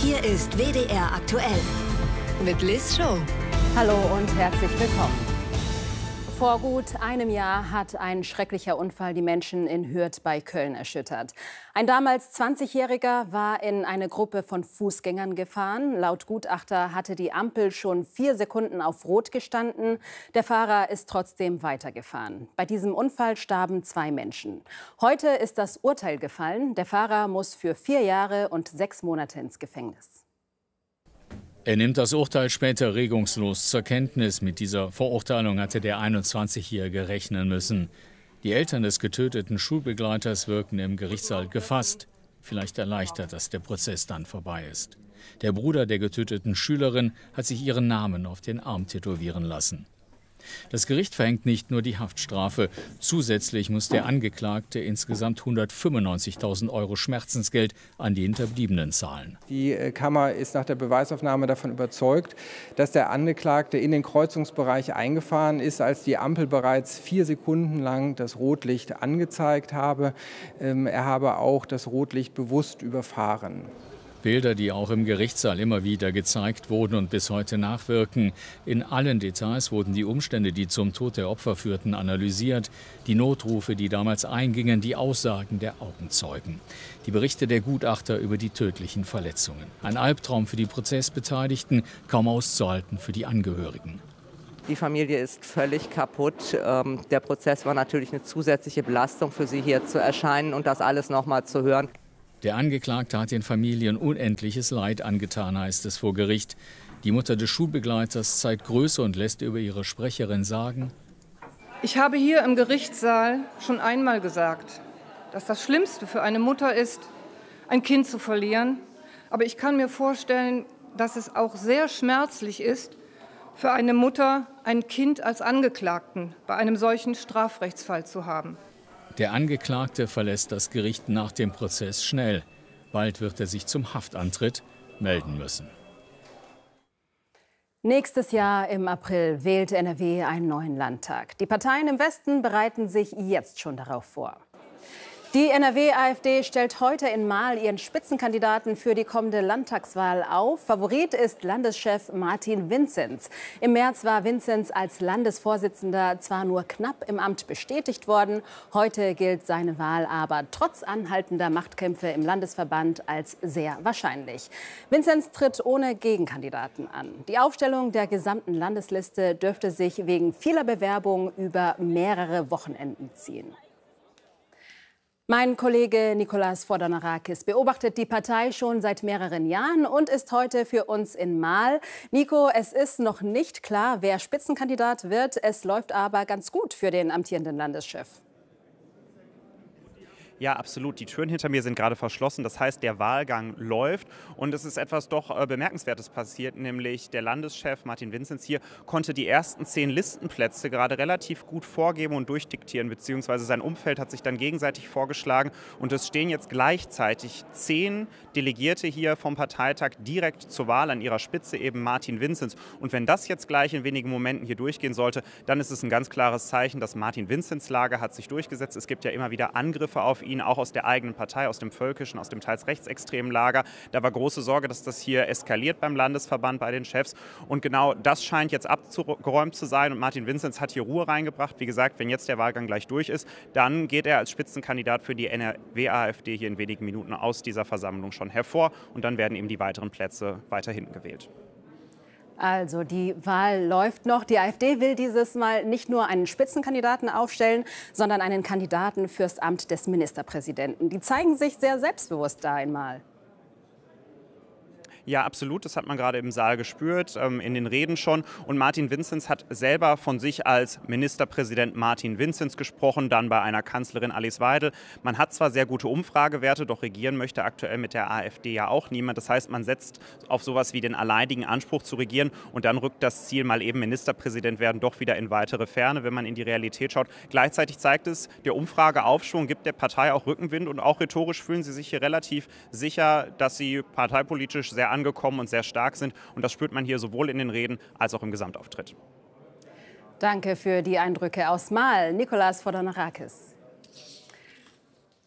Hier ist WDR aktuell mit Liz Show. Hallo und herzlich willkommen. Vor gut einem Jahr hat ein schrecklicher Unfall die Menschen in Hürth bei Köln erschüttert. Ein damals 20-Jähriger war in eine Gruppe von Fußgängern gefahren. Laut Gutachter hatte die Ampel schon 4 Sekunden auf Rot gestanden. Der Fahrer ist trotzdem weitergefahren. Bei diesem Unfall starben 2 Menschen. Heute ist das Urteil gefallen. Der Fahrer muss für 4 Jahre und 6 Monate ins Gefängnis. Er nimmt das Urteil später regungslos zur Kenntnis. Mit dieser Verurteilung hatte der 21-Jährige rechnen müssen. Die Eltern des getöteten Schulbegleiters wirken im Gerichtssaal gefasst. Vielleicht erleichtert, dass der Prozess dann vorbei ist. Der Bruder der getöteten Schülerin hat sich ihren Namen auf den Arm tätowieren lassen. Das Gericht verhängt nicht nur die Haftstrafe. Zusätzlich muss der Angeklagte insgesamt 195.000 € Schmerzensgeld an die Hinterbliebenen zahlen. Die Kammer ist nach der Beweisaufnahme davon überzeugt, dass der Angeklagte in den Kreuzungsbereich eingefahren ist, als die Ampel bereits 4 Sekunden lang das Rotlicht angezeigt habe. Er habe auch das Rotlicht bewusst überfahren. Bilder, die auch im Gerichtssaal immer wieder gezeigt wurden und bis heute nachwirken. In allen Details wurden die Umstände, die zum Tod der Opfer führten, analysiert. Die Notrufe, die damals eingingen, die Aussagen der Augenzeugen. Die Berichte der Gutachter über die tödlichen Verletzungen. Ein Albtraum für die Prozessbeteiligten, kaum auszuhalten für die Angehörigen. Die Familie ist völlig kaputt. Der Prozess war natürlich eine zusätzliche Belastung für sie, hier zu erscheinen und das alles noch mal zu hören. Der Angeklagte hat den Familien unendliches Leid angetan, heißt es vor Gericht. Die Mutter des Schulbegleiters zeigt Größe und lässt über ihre Sprecherin sagen: Ich habe hier im Gerichtssaal schon einmal gesagt, dass das Schlimmste für eine Mutter ist, ein Kind zu verlieren. Aber ich kann mir vorstellen, dass es auch sehr schmerzlich ist, für eine Mutter ein Kind als Angeklagten bei einem solchen Strafrechtsfall zu haben. Der Angeklagte verlässt das Gericht nach dem Prozess schnell. Bald wird er sich zum Haftantritt melden müssen. Nächstes Jahr im April wählt NRW einen neuen Landtag. Die Parteien im Westen bereiten sich jetzt schon darauf vor. Die NRW-AfD stellt heute in Marl ihren Spitzenkandidaten für die kommende Landtagswahl auf. Favorit ist Landeschef Martin Vinzenz. Im März war Vinzenz als Landesvorsitzender zwar nur knapp im Amt bestätigt worden. Heute gilt seine Wahl aber trotz anhaltender Machtkämpfe im Landesverband als sehr wahrscheinlich. Vinzenz tritt ohne Gegenkandidaten an. Die Aufstellung der gesamten Landesliste dürfte sich wegen vieler Bewerbungen über mehrere Wochenenden ziehen. Mein Kollege Nikolaus Fordonarakis beobachtet die Partei schon seit mehreren Jahren und ist heute für uns in Marl. Nico, es ist noch nicht klar, wer Spitzenkandidat wird. Es läuft aber ganz gut für den amtierenden Landeschef. Ja, absolut. Die Türen hinter mir sind gerade verschlossen. Das heißt, der Wahlgang läuft. Und es ist etwas doch Bemerkenswertes passiert, nämlich der Landeschef Martin Vinzenz hier konnte die ersten 10 Listenplätze gerade relativ gut vorgeben und durchdiktieren, beziehungsweise sein Umfeld hat sich dann gegenseitig vorgeschlagen. Und es stehen jetzt gleichzeitig 10 Delegierte hier vom Parteitag direkt zur Wahl, an ihrer Spitze eben Martin Vinzenz. Und wenn das jetzt gleich in wenigen Momenten hier durchgehen sollte, dann ist es ein ganz klares Zeichen, dass Martin Vinzenz Lager hat sich durchgesetzt. Es gibt ja immer wieder Angriffe auf ihn, auch aus der eigenen Partei, aus dem völkischen, aus dem teils rechtsextremen Lager. Da war große Sorge, dass das hier eskaliert beim Landesverband, bei den Chefs. Und genau das scheint jetzt abgeräumt zu sein. Und Martin Vinzenz hat hier Ruhe reingebracht. Wie gesagt, wenn jetzt der Wahlgang gleich durch ist, dann geht er als Spitzenkandidat für die NRW-AfD hier in wenigen Minuten aus dieser Versammlung schon hervor. Und dann werden eben die weiteren Plätze weiter hinten gewählt. Also die Wahl läuft noch. Die AfD will dieses Mal nicht nur einen Spitzenkandidaten aufstellen, sondern einen Kandidaten fürs Amt des Ministerpräsidenten. Die zeigen sich sehr selbstbewusst da einmal. Ja, absolut. Das hat man gerade im Saal gespürt, in den Reden schon. Und Martin Vinzenz hat selber von sich als Ministerpräsident Martin Vinzenz gesprochen, dann bei einer Kanzlerin Alice Weidel. Man hat zwar sehr gute Umfragewerte, doch regieren möchte aktuell mit der AfD ja auch niemand. Das heißt, man setzt auf sowas wie den alleinigen Anspruch zu regieren. Und dann rückt das Ziel, mal eben Ministerpräsident werden, doch wieder in weitere Ferne, wenn man in die Realität schaut. Gleichzeitig zeigt es, der Umfrageaufschwung gibt der Partei auch Rückenwind. Und auch rhetorisch fühlen sie sich hier relativ sicher, dass sie parteipolitisch sehr angekommen und sehr stark sind. Und das spürt man hier sowohl in den Reden als auch im Gesamtauftritt. Danke für die Eindrücke aus Marl, Nikolaus Fordonarakis.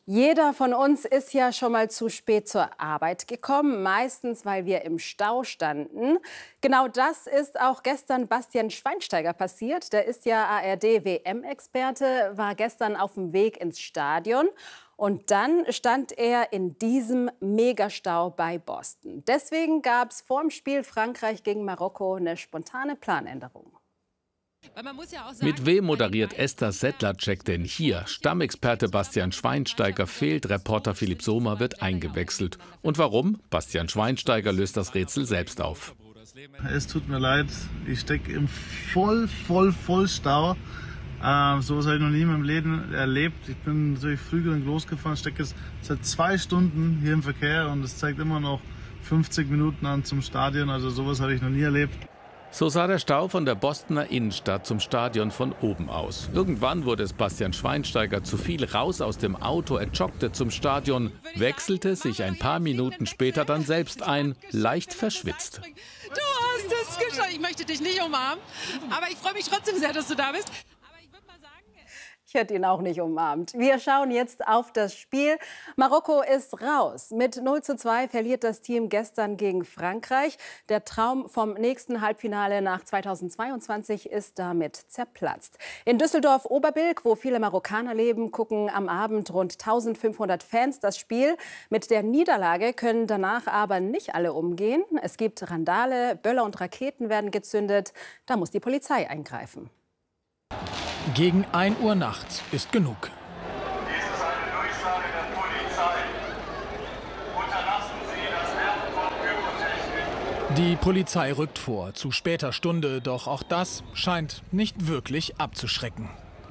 Jeder von uns ist ja schon mal zu spät zur Arbeit gekommen, meistens weil wir im Stau standen. Genau das ist auch gestern Bastian Schweinsteiger passiert. Der ist ja ARD-WM-Experte, war gestern auf dem Weg ins Stadion. Und dann stand er in diesem Megastau bei Boston. Deswegen gab es vor dem Spiel Frankreich gegen Marokko eine spontane Planänderung. Mit wem moderiert Esther Sedlacek denn hier? Stammexperte Bastian Schweinsteiger fehlt, Reporter Philipp Sohmer wird eingewechselt. Und warum? Bastian Schweinsteiger löst das Rätsel selbst auf. Es tut mir leid, ich stecke im Vollstau. Sowas habe ich noch nie in meinem Leben erlebt. Ich bin natürlich früh genug losgefahren, stecke jetzt seit 2 Stunden hier im Verkehr und es zeigt immer noch 50 Minuten an zum Stadion. Also sowas habe ich noch nie erlebt. So sah der Stau von der Bostoner Innenstadt zum Stadion von oben aus. Irgendwann wurde es Bastian Schweinsteiger zu viel, raus aus dem Auto, er joggte zum Stadion, wechselte sich ein paar Minuten später dann selbst ein, leicht verschwitzt. Du hast es geschafft. Ich möchte dich nicht umarmen, aber ich freue mich trotzdem sehr, dass du da bist. Ich hätte ihn auch nicht umarmt. Wir schauen jetzt auf das Spiel. Marokko ist raus. Mit 0:2 verliert das Team gestern gegen Frankreich. Der Traum vom nächsten Halbfinale nach 2022 ist damit zerplatzt. In Düsseldorf-Oberbilk, wo viele Marokkaner leben, gucken am Abend rund 1500 Fans das Spiel. Mit der Niederlage können danach aber nicht alle umgehen. Es gibt Randale, Böller und Raketen werden gezündet. Da muss die Polizei eingreifen. Gegen 1 Uhr nachts ist genug. Dies ist eine Durchsage der Polizei. Unterlassen Sie das Werfen von Pyrotechnik. Die Polizei rückt vor, zu später Stunde, doch auch das scheint nicht wirklich abzuschrecken.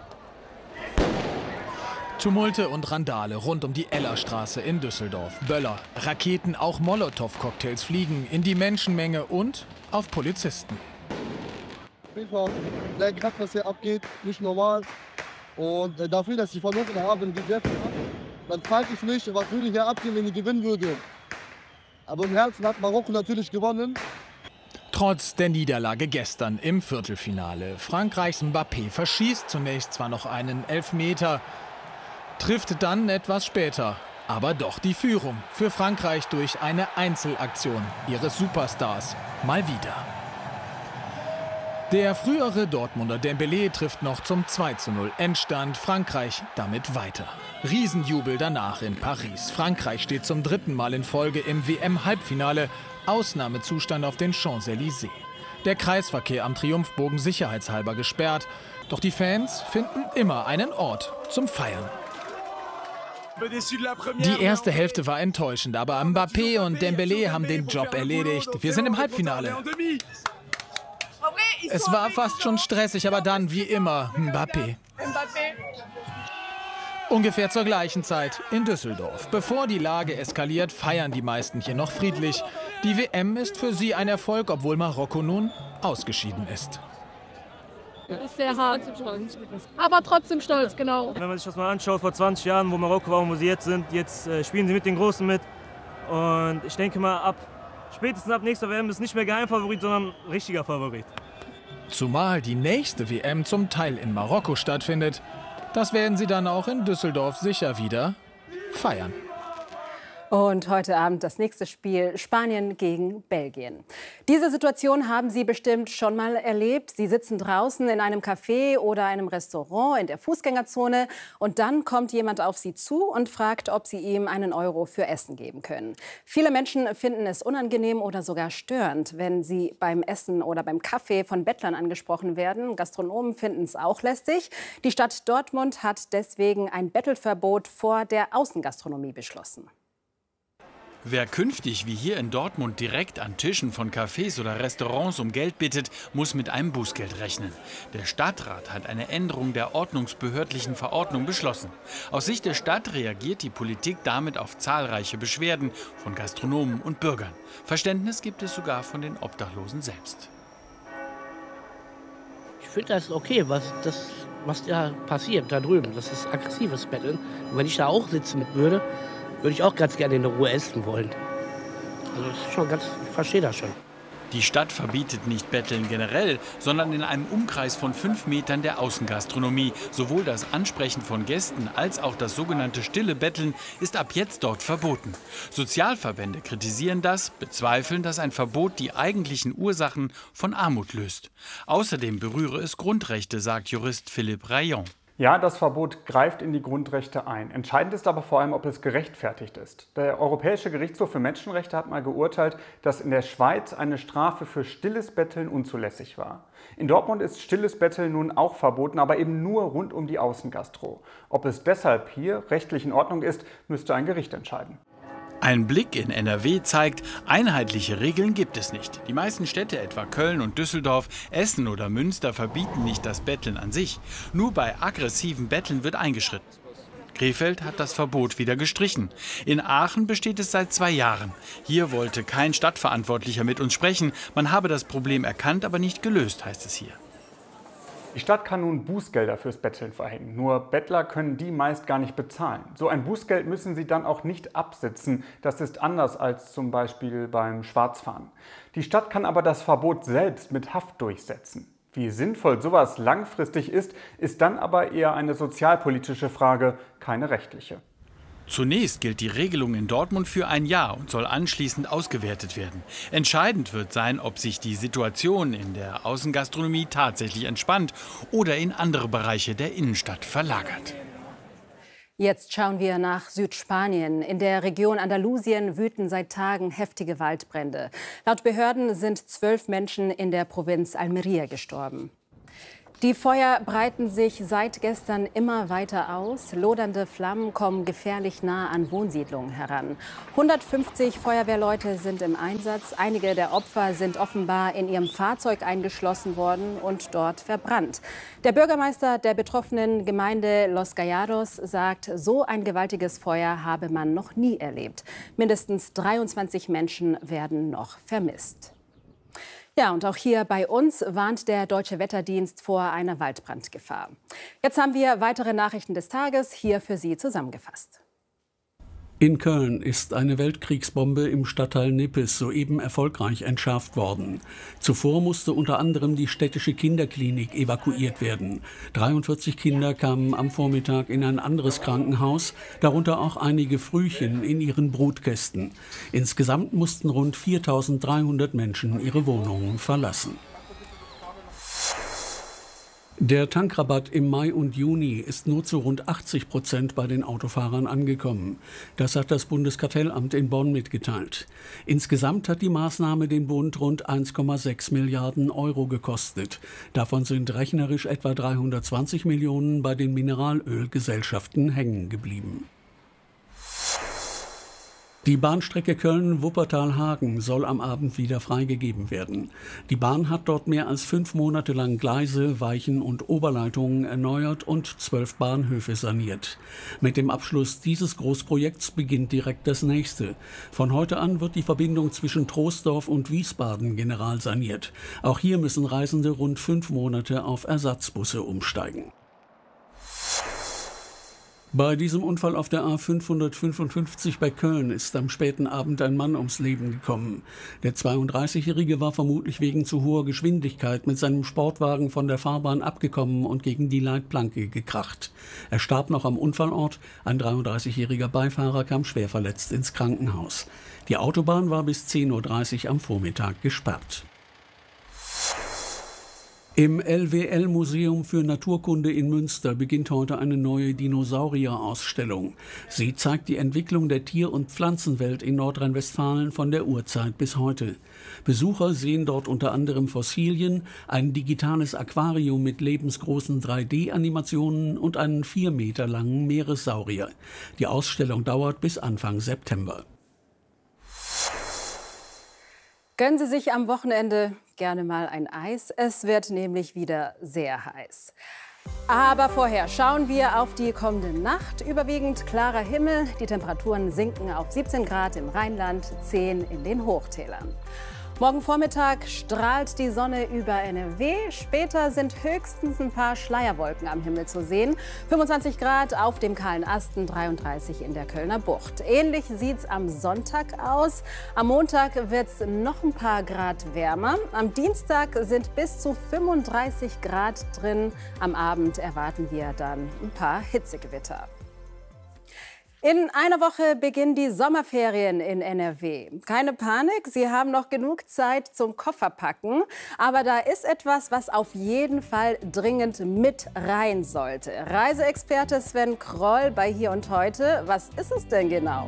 Tumulte und Randale rund um die Ellerstraße in Düsseldorf. Böller, Raketen, auch Molotow-Cocktails fliegen in die Menschenmenge und auf Polizisten. Sehr krass, was hier abgeht, nicht normal. Und dafür, dass sie verloren haben, dann frage ich mich, was würde hier abgehen, wenn die gewinnen würde. Aber im Herzen hat Marokko natürlich gewonnen. Trotz der Niederlage gestern im Viertelfinale. Frankreichs Mbappé verschießt zunächst zwar noch einen Elfmeter, trifft dann etwas später. Aber doch die Führung für Frankreich durch eine Einzelaktion ihres Superstars. Mal wieder. Der frühere Dortmunder Dembélé trifft noch zum 2:0. Endstand Frankreich damit weiter. Riesenjubel danach in Paris. Frankreich steht zum 3. Mal in Folge im WM-Halbfinale. Ausnahmezustand auf den Champs-Élysées. Der Kreisverkehr am Triumphbogen sicherheitshalber gesperrt. Doch die Fans finden immer einen Ort zum Feiern. Die erste Hälfte war enttäuschend, aber Mbappé und Dembélé haben den Job erledigt. Wir sind im Halbfinale. Es war fast schon stressig, aber dann, wie immer, Mbappé. Ungefähr zur gleichen Zeit in Düsseldorf. Bevor die Lage eskaliert, feiern die meisten hier noch friedlich. Die WM ist für sie ein Erfolg, obwohl Marokko nun ausgeschieden ist. Das ist sehr hart, aber trotzdem stolz, genau. Wenn man sich das mal anschaut, vor 20 Jahren, wo Marokko war und wo sie jetzt sind, jetzt spielen sie mit den Großen mit. Und ich denke mal, spätestens ab nächster WM ist nicht mehr Geheimfavorit, sondern richtiger Favorit. Zumal die nächste WM zum Teil in Marokko stattfindet, das werden sie dann auch in Düsseldorf sicher wieder feiern. Und heute Abend das nächste Spiel, Spanien gegen Belgien. Diese Situation haben Sie bestimmt schon mal erlebt. Sie sitzen draußen in einem Café oder einem Restaurant in der Fußgängerzone und dann kommt jemand auf Sie zu und fragt, ob Sie ihm einen Euro für Essen geben können. Viele Menschen finden es unangenehm oder sogar störend, wenn sie beim Essen oder beim Kaffee von Bettlern angesprochen werden. Gastronomen finden es auch lästig. Die Stadt Dortmund hat deswegen ein Bettelverbot vor der Außengastronomie beschlossen. Wer künftig wie hier in Dortmund direkt an Tischen von Cafés oder Restaurants um Geld bittet, muss mit einem Bußgeld rechnen. Der Stadtrat hat eine Änderung der ordnungsbehördlichen Verordnung beschlossen. Aus Sicht der Stadt reagiert die Politik damit auf zahlreiche Beschwerden von Gastronomen und Bürgern. Verständnis gibt es sogar von den Obdachlosen selbst. Ich finde das okay, was da passiert da drüben. Das ist aggressives Betteln. Und wenn ich da auch sitzen würde ich auch ganz gerne in der Ruhe essen wollen. Also das ist schon ich verstehe das schon. Die Stadt verbietet nicht Betteln generell, sondern in einem Umkreis von 5 Metern der Außengastronomie. Sowohl das Ansprechen von Gästen als auch das sogenannte stille Betteln ist ab jetzt dort verboten. Sozialverbände kritisieren das, bezweifeln, dass ein Verbot die eigentlichen Ursachen von Armut löst. Außerdem berühre es Grundrechte, sagt Jurist Philippe Rayon. Ja, das Verbot greift in die Grundrechte ein. Entscheidend ist aber vor allem, ob es gerechtfertigt ist. Der Europäische Gerichtshof für Menschenrechte hat mal geurteilt, dass in der Schweiz eine Strafe für stilles Betteln unzulässig war. In Dortmund ist stilles Betteln nun auch verboten, aber eben nur rund um die Außengastro. Ob es deshalb hier rechtlich in Ordnung ist, müsste ein Gericht entscheiden. Ein Blick in NRW zeigt, einheitliche Regeln gibt es nicht. Die meisten Städte, etwa Köln und Düsseldorf, Essen oder Münster, verbieten nicht das Betteln an sich. Nur bei aggressiven Betteln wird eingeschritten. Krefeld hat das Verbot wieder gestrichen. In Aachen besteht es seit 2 Jahren. Hier wollte kein Stadtverantwortlicher mit uns sprechen. Man habe das Problem erkannt, aber nicht gelöst, heißt es hier. Die Stadt kann nun Bußgelder fürs Betteln verhängen. Nur Bettler können die meist gar nicht bezahlen. So ein Bußgeld müssen sie dann auch nicht absitzen. Das ist anders als zum Beispiel beim Schwarzfahren. Die Stadt kann aber das Verbot selbst mit Haft durchsetzen. Wie sinnvoll sowas langfristig ist dann aber eher eine sozialpolitische Frage, keine rechtliche. Zunächst gilt die Regelung in Dortmund für 1 Jahr und soll anschließend ausgewertet werden. Entscheidend wird sein, ob sich die Situation in der Außengastronomie tatsächlich entspannt oder in andere Bereiche der Innenstadt verlagert. Jetzt schauen wir nach Südspanien. In der Region Andalusien wüten seit Tagen heftige Waldbrände. Laut Behörden sind 12 Menschen in der Provinz Almería gestorben. Die Feuer breiten sich seit gestern immer weiter aus. Lodernde Flammen kommen gefährlich nah an Wohnsiedlungen heran. 150 Feuerwehrleute sind im Einsatz. Einige der Opfer sind offenbar in ihrem Fahrzeug eingeschlossen worden und dort verbrannt. Der Bürgermeister der betroffenen Gemeinde Los Gallardos sagt, so ein gewaltiges Feuer habe man noch nie erlebt. Mindestens 23 Menschen werden noch vermisst. Ja, und auch hier bei uns warnt der Deutsche Wetterdienst vor einer Waldbrandgefahr. Jetzt haben wir weitere Nachrichten des Tages hier für Sie zusammengefasst. In Köln ist eine Weltkriegsbombe im Stadtteil Nippes soeben erfolgreich entschärft worden. Zuvor musste unter anderem die städtische Kinderklinik evakuiert werden. 43 Kinder kamen am Vormittag in ein anderes Krankenhaus, darunter auch einige Frühchen in ihren Brutkästen. Insgesamt mussten rund 4.300 Menschen ihre Wohnungen verlassen. Der Tankrabatt im Mai und Juni ist nur zu rund 80% bei den Autofahrern angekommen. Das hat das Bundeskartellamt in Bonn mitgeteilt. Insgesamt hat die Maßnahme den Bund rund 1,6 Milliarden Euro gekostet. Davon sind rechnerisch etwa 320 Millionen bei den Mineralölgesellschaften hängen geblieben. Die Bahnstrecke Köln-Wuppertal-Hagen soll am Abend wieder freigegeben werden. Die Bahn hat dort mehr als 5 Monate lang Gleise, Weichen und Oberleitungen erneuert und 12 Bahnhöfe saniert. Mit dem Abschluss dieses Großprojekts beginnt direkt das nächste. Von heute an wird die Verbindung zwischen Troisdorf und Wiesbaden generalsaniert. Auch hier müssen Reisende rund 5 Monate auf Ersatzbusse umsteigen. Bei diesem Unfall auf der A555 bei Köln ist am späten Abend ein Mann ums Leben gekommen. Der 32-Jährige war vermutlich wegen zu hoher Geschwindigkeit mit seinem Sportwagen von der Fahrbahn abgekommen und gegen die Leitplanke gekracht. Er starb noch am Unfallort. Ein 33-jähriger Beifahrer kam schwer verletzt ins Krankenhaus. Die Autobahn war bis 10:30 Uhr am Vormittag gesperrt. Im LWL-Museum für Naturkunde in Münster beginnt heute eine neue Dinosaurier-Ausstellung. Sie zeigt die Entwicklung der Tier- und Pflanzenwelt in Nordrhein-Westfalen von der Urzeit bis heute. Besucher sehen dort unter anderem Fossilien, ein digitales Aquarium mit lebensgroßen 3D-Animationen und einen 4 Meter langen Meeressaurier. Die Ausstellung dauert bis Anfang September. Gönnen Sie sich am Wochenende gerne mal ein Eis. Es wird nämlich wieder sehr heiß. Aber vorher schauen wir auf die kommende Nacht. Überwiegend klarer Himmel. Die Temperaturen sinken auf 17 Grad im Rheinland, 10 in den Hochtälern. Morgen Vormittag strahlt die Sonne über NRW. Später sind höchstens ein paar Schleierwolken am Himmel zu sehen. 25 Grad auf dem kahlen Asten, 33 in der Kölner Bucht. Ähnlich sieht es am Sonntag aus. Am Montag wird es noch ein paar Grad wärmer. Am Dienstag sind bis zu 35 Grad drin. Am Abend erwarten wir dann ein paar Hitzegewitter. In einer Woche beginnen die Sommerferien in NRW. Keine Panik, Sie haben noch genug Zeit zum Kofferpacken. Aber da ist etwas, was auf jeden Fall dringend mit rein sollte. Reiseexperte Sven Kroll bei Hier und Heute. Was ist es denn genau?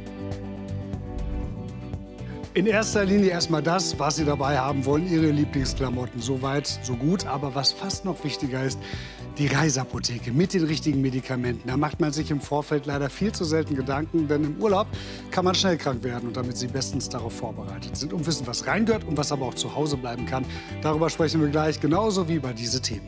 In erster Linie erstmal das, was Sie dabei haben wollen, Ihre Lieblingsklamotten. So weit, so gut. Aber was fast noch wichtiger ist, die Reiseapotheke mit den richtigen Medikamenten. Da macht man sich im Vorfeld leider viel zu selten Gedanken, denn im Urlaub kann man schnell krank werden. Und damit Sie bestens darauf vorbereitet sind und wissen, was reingehört und was aber auch zu Hause bleiben kann, darüber sprechen wir gleich, genauso wie über diese Themen.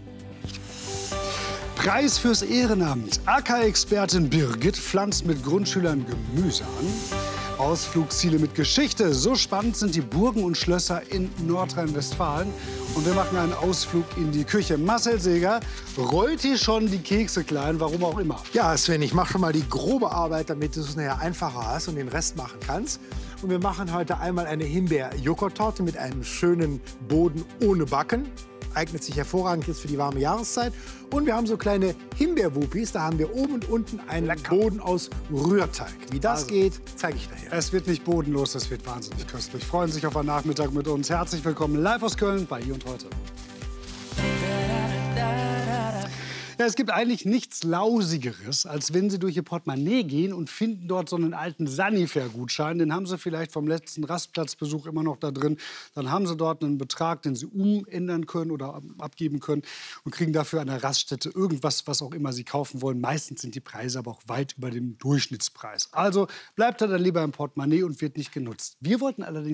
Preis fürs Ehrenamt. AK-Expertin Birgit pflanzt mit Grundschülern Gemüse an. Ausflugsziele mit Geschichte. So spannend sind die Burgen und Schlösser in Nordrhein-Westfalen. Und wir machen einen Ausflug in die Küche. Marcel Seeger rollt hier schon die Kekse klein, warum auch immer. Ja, Sven, ich mache schon mal die grobe Arbeit, damit du es nachher einfacher hast und den Rest machen kannst. Und wir machen heute einmal eine Himbeer-Joghurt-Torte mit einem schönen Boden ohne Backen. Eignet sich hervorragend jetzt für die warme Jahreszeit. Und wir haben so kleine Himbeerwuppies. Da haben wir oben und unten einen Boden aus Rührteig. Wie das geht, zeige ich nachher. Es wird nicht bodenlos, es wird wahnsinnig köstlich. Freuen Sie sich auf einen Nachmittag mit uns. Herzlich willkommen live aus Köln bei Hier und Heute. Ja, es gibt eigentlich nichts Lausigeres, als wenn Sie durch Ihr Portemonnaie gehen und finden dort so einen alten Sanifair-Gutschein. Den haben Sie vielleicht vom letzten Rastplatzbesuch immer noch da drin. Dann haben Sie dort einen Betrag, den Sie umändern können oder abgeben können und kriegen dafür an der Raststätte irgendwas, was auch immer Sie kaufen wollen. Meistens sind die Preise aber auch weit über dem Durchschnittspreis. Also bleibt er dann lieber im Portemonnaie und wird nicht genutzt. Wir wollten allerdings